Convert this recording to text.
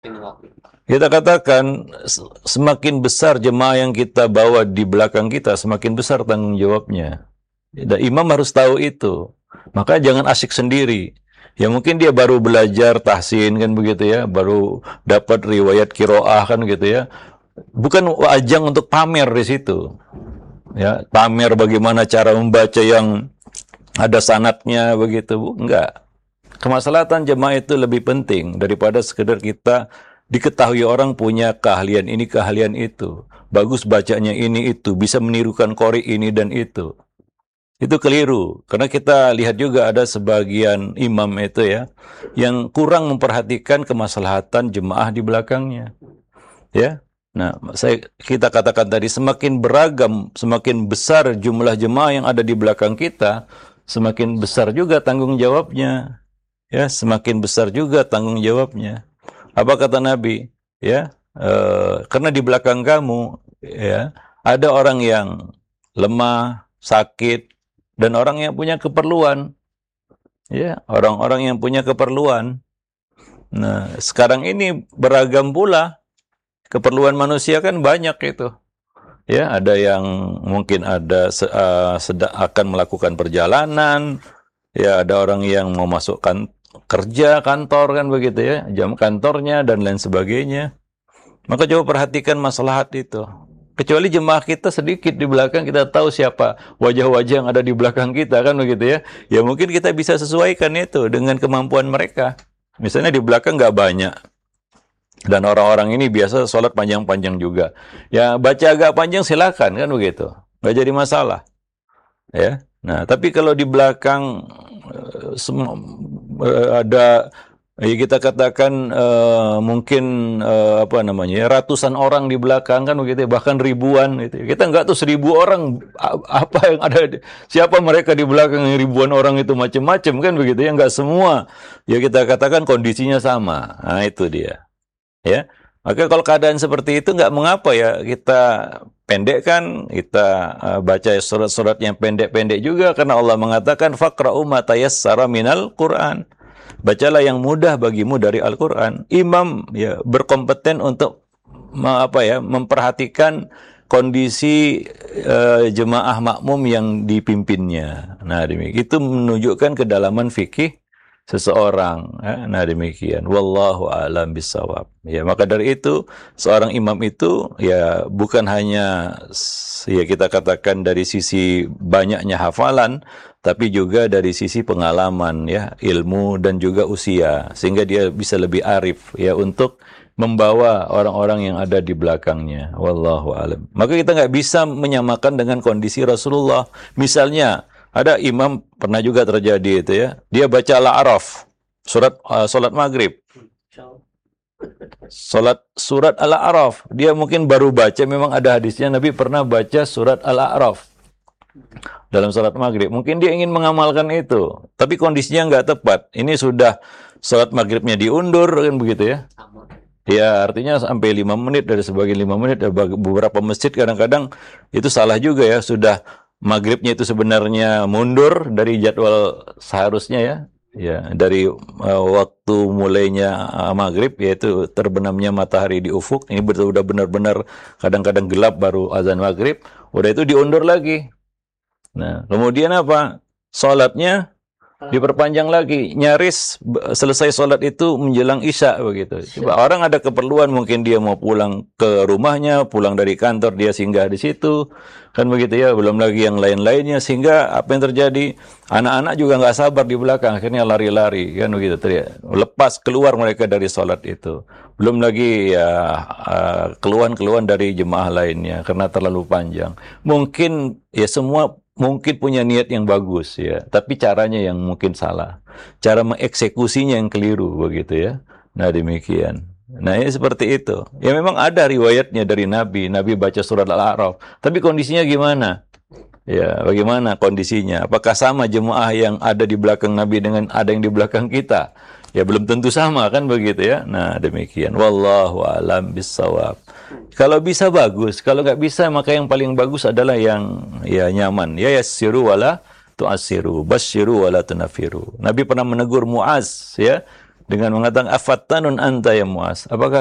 Kita katakan semakin besar jemaah yang kita bawa di belakang kita, semakin besar tanggung jawabnya. Dan imam harus tahu itu. Maka jangan asyik sendiri. Ya mungkin dia baru belajar tahsin kan begitu ya, baru dapat riwayat kiroah kan gitu ya. Bukan ajang untuk pamer di situ. Ya, pamer bagaimana cara membaca yang ada sanatnya begitu. Enggak. Kemaslahatan jemaah itu lebih penting daripada sekedar kita diketahui orang punya keahlian ini, keahlian itu. Bagus bacanya ini itu, bisa menirukan qori ini dan itu. Itu keliru, karena kita lihat juga ada sebagian imam itu ya, yang kurang memperhatikan kemaslahatan jemaah di belakangnya. Ya, nah kita katakan tadi semakin beragam, semakin besar jumlah jemaah yang ada di belakang kita, semakin besar juga tanggung jawabnya. Ya, semakin besar juga tanggung jawabnya. Apa kata Nabi? Ya, karena di belakang kamu, ya, ada orang yang lemah, sakit, dan orang yang punya keperluan, ya, orang-orang yang punya keperluan. Nah, sekarang ini beragam pula keperluan manusia kan banyak itu. Ya, ada yang mungkin akan melakukan perjalanan, ya ada orang yang mau masukkan kerja kantor kan begitu ya, jam kantornya dan lain sebagainya. Maka coba perhatikan maslahat itu. Kecuali jemaah kita sedikit di belakang, kita tahu siapa wajah-wajah yang ada di belakang kita kan begitu ya. Ya mungkin kita bisa sesuaikan itu dengan kemampuan mereka. Misalnya di belakang nggak banyak. Dan orang-orang ini biasa sholat panjang-panjang juga. Ya baca agak panjang silakan kan begitu. Nggak jadi masalah. Ya. Nah, tapi kalau di belakang ada ya kita katakan mungkin apa namanya ya, ratusan orang di belakang kan begitu ya, bahkan ribuan gitu. Kita nggak tahu 1.000 orang apa yang ada siapa mereka di belakang yang ribuan orang itu macam-macam kan begitu ya, nggak semua ya kita katakan kondisinya sama. Nah, itu dia. Ya. Maka kalau keadaan seperti itu nggak mengapa ya kita pendekkan, kita baca surat-surat yang pendek-pendek juga karena Allah mengatakan faqra'u ma tayassara minal Qur'an. Bacalah yang mudah bagimu dari Al-Qur'an. Imam ya berkompeten untuk memperhatikan kondisi jemaah makmum yang dipimpinnya. Nah, demikian itu menunjukkan kedalaman fikih seseorang. Nah, demikian. Wallahu a'lam bishawab. Ya, maka dari itu seorang imam itu ya bukan hanya ya kita katakan dari sisi banyaknya hafalan, tapi juga dari sisi pengalaman ya, ilmu dan juga usia sehingga dia bisa lebih arif ya untuk membawa orang-orang yang ada di belakangnya. Wallahu a'lam. Maka kita nggak bisa menyamakan dengan kondisi Rasulullah. Misalnya ada imam pernah juga terjadi itu ya. Dia baca Al-A'raf, salat maghrib. Surat Al-A'raf. Dia mungkin baru baca, memang ada hadisnya Nabi pernah baca surat Al-A'raf dalam salat maghrib. Mungkin dia ingin mengamalkan itu, tapi kondisinya nggak tepat. Ini sudah salat maghribnya diundur kan begitu ya. Ya artinya sampai 5 menit, dari sebagian 5 menit, beberapa masjid kadang-kadang itu salah juga ya, sudah maghribnya itu sebenarnya mundur dari jadwal seharusnya ya. Ya, dari waktu mulainya maghrib yaitu terbenamnya matahari di ufuk, ini udah benar-benar kadang-kadang gelap baru azan maghrib, udah itu diundur lagi. Nah, kemudian apa? Salatnya diperpanjang lagi, nyaris selesai sholat itu menjelang isya begitu. Coba orang ada keperluan, mungkin dia mau pulang ke rumahnya, pulang dari kantor dia singgah di situ, kan begitu ya. Belum lagi yang lain-lainnya, sehingga apa yang terjadi? Anak-anak juga nggak sabar di belakang, akhirnya lari-lari, kan begitu. Lepas keluar mereka dari sholat itu. Belum lagi ya keluhan-keluhan dari jemaah lainnya karena terlalu panjang. Mungkin ya semua mungkin punya niat yang bagus ya, tapi caranya yang mungkin salah. Cara mengeksekusinya yang keliru begitu ya. Nah, demikian. Nah, ini seperti itu. Ya memang ada riwayatnya dari Nabi. Nabi baca surat Al-A'raf. Tapi kondisinya gimana? Ya, bagaimana kondisinya? Apakah sama jemaah yang ada di belakang Nabi dengan ada yang di belakang kita? Ya belum tentu sama kan begitu ya. Nah, demikian. Wallahu a'lam bissawab. Kalau bisa bagus, kalau nggak bisa maka yang paling bagus adalah yang ya nyaman. Ya yassiru wala tu'assiru, basyiru wala tunafiru. Nabi pernah menegur Muaz ya. dengan mengatakan afattanun anta ya Muaz. Apakah